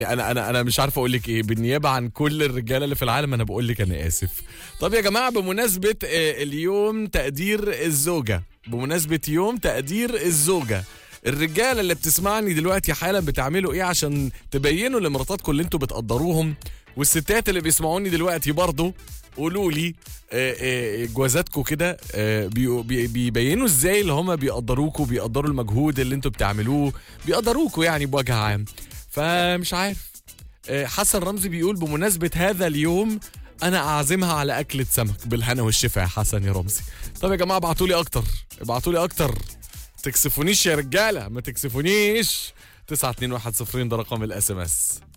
انا مش عارف اقول لك ايه. بالنيابه عن كل الرجاله اللي في العالم انا بقول لك انا اسف. طب يا جماعه، بمناسبه اليوم تقدير الزوجه، بمناسبه يوم تقدير الزوجه، الرجاله اللي بتسمعني دلوقتي حالا بتعملوا ايه عشان تبينوا لمراتاتكم اللي انتوا بتقدروهم؟ والستات اللي بيسمعوني دلوقتي برضو قولوا لي جوازاتكم كده بيبينوا ازاي اللي هم بيقدروكوا، بيقدروا المجهود اللي انتوا بتعملوه، بيقدروكوا يعني بوجه عام. فمش عارف. حسن رمزي بيقول بمناسبة هذا اليوم انا اعزمها على اكلة سمك بالهنا والشفا. يا حسن يا رمزي، طب يا جماعة ابعتوا لي اكتر، ابعتوا لي اكتر، تكسفونيش يا رجالة، ما تكسفونيش. 921 ده رقم الاس ام اس.